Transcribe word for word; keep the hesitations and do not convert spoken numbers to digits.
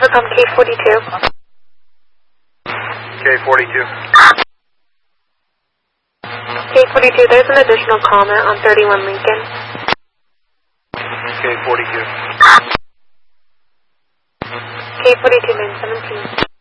Overcome K forty-two. K forty-two. K forty-two, there's an additional comment on thirty-one Lincoln. K forty-two. K forty-two, nine seventeen.